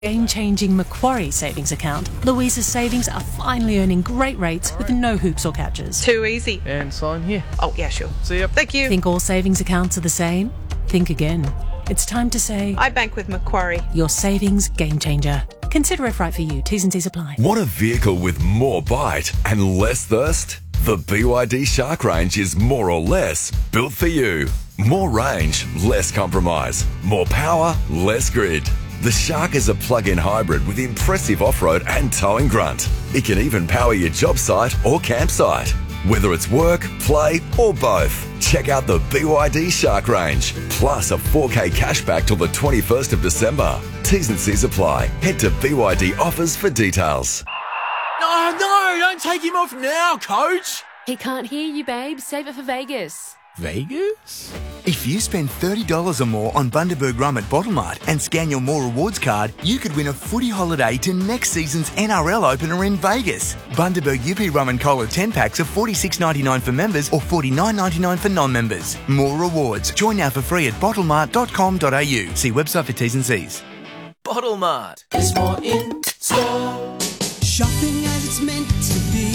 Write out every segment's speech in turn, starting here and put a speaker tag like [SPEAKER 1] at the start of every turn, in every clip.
[SPEAKER 1] Game-changing Macquarie savings account, Louisa's savings are finally earning great rates with no hoops or catches.
[SPEAKER 2] Too easy.
[SPEAKER 3] And sign here.
[SPEAKER 2] Oh, yeah, sure.
[SPEAKER 3] See ya.
[SPEAKER 2] Thank you.
[SPEAKER 1] Think all savings accounts are the same? Think again. It's time to say,
[SPEAKER 2] I bank with Macquarie.
[SPEAKER 1] your savings game changer. Consider if right for you. T's and C's apply.
[SPEAKER 4] Want a vehicle with more bite and less thirst? The BYD Shark range is more or less built for you. More range, less compromise. More power, less grid. The Shark is a plug-in hybrid with impressive off-road and towing grunt. It can even power your job site or campsite. Whether it's work, play or both. Check out the BYD Shark range. Plus a 4K cashback till the 21st of December. T's and C's apply. Head to BYD offers for details.
[SPEAKER 3] Oh, no, don't take him off now, coach.
[SPEAKER 5] He can't hear you, babe. Save it for Vegas.
[SPEAKER 3] Vegas?
[SPEAKER 6] If you spend $30 or more on Bundaberg Rum at Bottlemart and scan your More Rewards card, you could win a footy holiday to next season's NRL opener in Vegas. Bundaberg UP Rum and Cola 10 packs are $46.99 for members or $49.99 for non-members. More Rewards. Join now for free at bottlemart.com.au. See website for T's and C's.
[SPEAKER 3] Bottlemart.
[SPEAKER 7] There's more in store. Shopping as it's meant to be.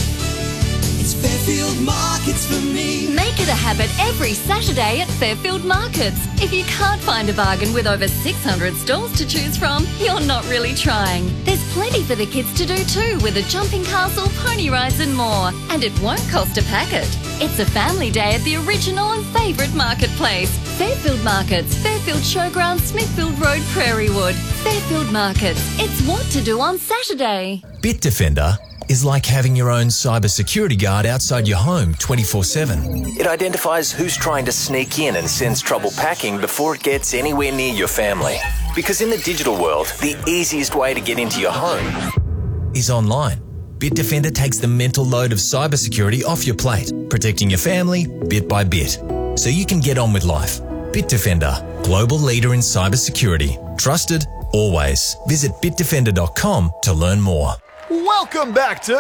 [SPEAKER 7] It's Fairfield Markets for me.
[SPEAKER 5] Make it a habit every Saturday at Fairfield Markets. If you can't find a bargain with over 600 stalls to choose from, you're not really trying. There's plenty for the kids to do too, with a jumping castle, pony rides and more. And it won't cost a packet. It's a family day at the original and favourite marketplace. Fairfield Markets, Fairfield Showground, Smithfield Road, Prairiewood. Fairfield Markets. It's what to do on Saturday.
[SPEAKER 8] Bitdefender is like having your own cybersecurity guard outside your home 24/7. It identifies who's trying to sneak in and sends trouble packing before it gets anywhere near your family. Because in the digital world, the easiest way to get into your home is online. Bitdefender takes the mental load of cybersecurity off your plate, protecting your family bit by bit, so you can get on with life. Bitdefender, global leader in cybersecurity. Trusted, always. Visit bitdefender.com to learn more.
[SPEAKER 9] Welcome back to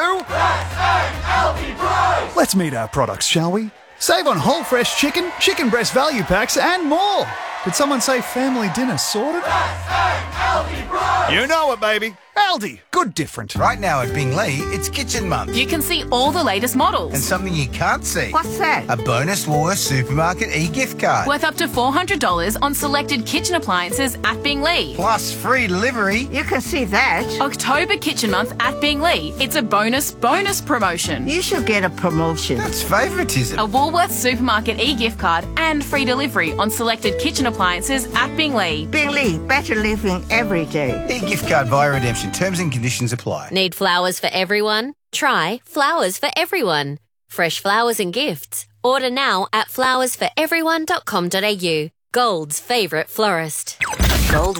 [SPEAKER 7] Aldi Price.
[SPEAKER 9] Let's meet our products, shall we? Save on whole fresh chicken, chicken breast value packs and more. Did someone say family dinner sorted?
[SPEAKER 7] Aldi Price.
[SPEAKER 9] You know it, baby. Aldi, good different.
[SPEAKER 10] Right now at Bingley, it's Kitchen Month.
[SPEAKER 11] You can see all the latest models.
[SPEAKER 10] And something you can't see.
[SPEAKER 11] What's that?
[SPEAKER 10] A bonus Woolworths Supermarket e-gift card.
[SPEAKER 11] Worth up to $400 on selected kitchen appliances at Bingley.
[SPEAKER 10] Plus free delivery.
[SPEAKER 11] You can see that. October Kitchen Month at Bingley. It's a bonus promotion.
[SPEAKER 12] You should get a promotion.
[SPEAKER 10] That's favouritism.
[SPEAKER 11] A Woolworths Supermarket e-gift card and free delivery on selected kitchen appliances at Bingley.
[SPEAKER 12] Bingley, better living every day.
[SPEAKER 10] E-gift card via redemption. Terms and conditions apply.
[SPEAKER 13] Need flowers for everyone? Try Flowers for Everyone. Fresh flowers and gifts. Order now at flowersforeveryone.com.au. Gold's favourite florist.
[SPEAKER 14] Gold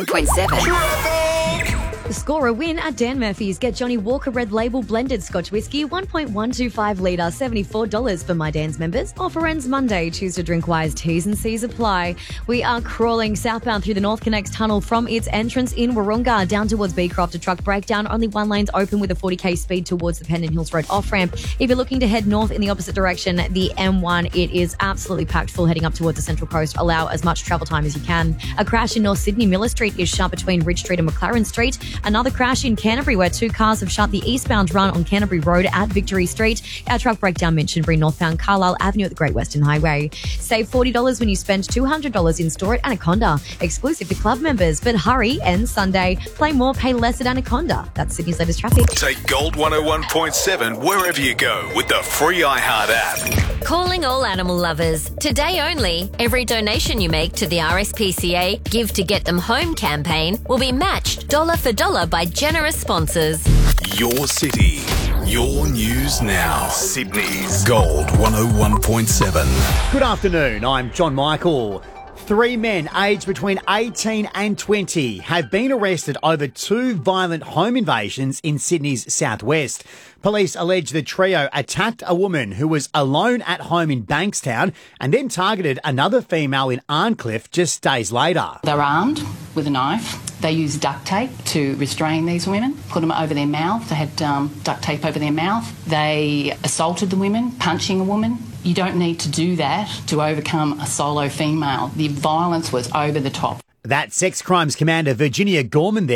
[SPEAKER 14] 101.7.
[SPEAKER 15] Score a win at Dan Murphy's. Get Johnny Walker Red Label Blended Scotch Whisky, 1.125 litre, $74 for My Dan's members. Offer ends Monday. Choose to drink wise. T's and C's apply. We are crawling southbound through the North Connects tunnel from its entrance in Wahroonga down towards Beecroft. A truck breakdown. Only one lane's open with a 40k speed towards the Pendant Hills Road off-ramp. If you're looking to head north in the opposite direction, the M1, it is absolutely packed full heading up towards the Central Coast. Allow as much travel time as you can. A crash in North Sydney. Miller Street is shut between Ridge Street and McLaren Street. Another crash in Canterbury where two cars have shut the eastbound run on Canterbury Road at Victory Street. Our truck breakdown Minchinbury northbound Carlisle Avenue at the Great Western Highway. Save $40 when you spend $200 in store at Anaconda. Exclusive to club members. But hurry, ends Sunday. Play more, pay less at Anaconda. That's Sydney's latest traffic.
[SPEAKER 16] Take Gold 101.7 wherever you go with the free iHeart app.
[SPEAKER 13] Calling all animal lovers. Today only, every donation you make to the RSPCA Give to Get Them Home campaign will be matched dollar for dollar by generous sponsors.
[SPEAKER 16] Your city, your news now. Sydney's Gold 101.7.
[SPEAKER 17] Good afternoon, I'm John Michael. 3 men aged between 18 and 20 have been arrested over 2 violent home invasions in Sydney's southwest. Police allege the trio attacked a woman who was alone at home in Bankstown and then targeted another female in Arncliffe just days later.
[SPEAKER 18] They're armed with a knife. They used duct tape to restrain these women, put them over their mouth. They had duct tape over their mouth. They assaulted the women, punching a woman. You don't need to do that to overcome a solo female. The violence was over the top.
[SPEAKER 17] That Sex Crimes Commander Virginia Gorman there.